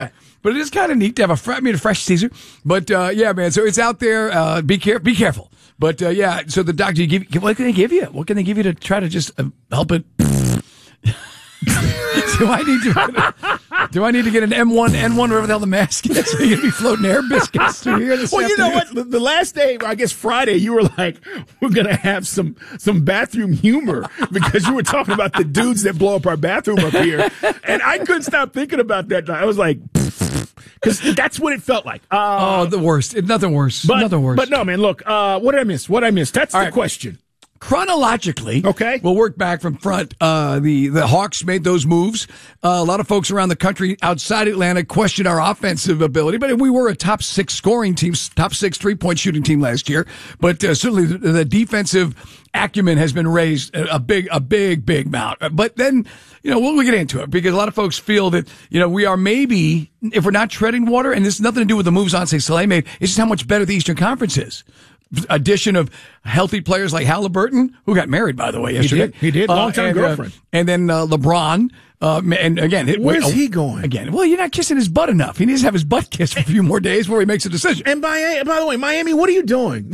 But it is kind of neat to have a fresh Caesar. But yeah, man. So it's out there. Be careful. But yeah. So the doctor, what can they give you? What can they give you to try to just help it? Do I need to get an M1N1 wherever the hell the mask is? So you're gonna be floating air biscuits through here. Well, you know what? The last day, I guess Friday, you were like, "We're gonna have some bathroom humor," because you were talking about the dudes that blow up our bathroom up here, and I couldn't stop thinking about that. I was like, because that's what it felt like. The worst. Nothing worse. Nothing worse. But no, man. Look, what did I miss? That's the question. Chronologically, okay, we'll work back from front. The Hawks made those moves. A lot of folks around the country outside Atlanta questioned our offensive ability, but we were a top 6 scoring team, top 6 3-point shooting team last year. But certainly the defensive acumen has been raised a big amount. But then, we'll get into it because a lot of folks feel that, we are maybe, if we're not treading water, and this has nothing to do with the moves Anseh Saleh made, it's just how much better the Eastern Conference is. Addition of healthy players like Halliburton, who got married, by the way, yesterday. He did. Long-time girlfriend. And then LeBron. And again, where's he going? Again, well, you're not kissing his butt enough. He needs to have his butt kissed for a few more days before he makes a decision. And by the way, Miami, what are you doing?